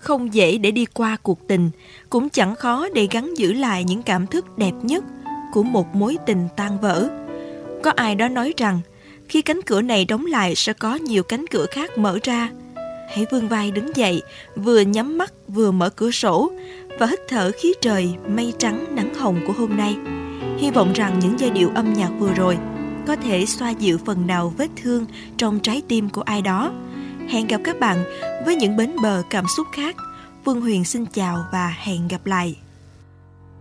Không dễ để đi qua cuộc tình, cũng chẳng khó để gắn giữ lại những cảm thức đẹp nhất của một mối tình tan vỡ. Có ai đó nói rằng, khi cánh cửa này đóng lại sẽ có nhiều cánh cửa khác mở ra. Hãy vươn vai đứng dậy, vừa nhắm mắt vừa mở cửa sổ và hít thở khí trời mây trắng nắng hồng của hôm nay. Hy vọng rằng những giai điệu âm nhạc vừa rồi có thể xoa dịu phần nào vết thương trong trái tim của ai đó. Hẹn gặp các bạn với những bến bờ cảm xúc khác. Phương Huyền xin chào và hẹn gặp lại.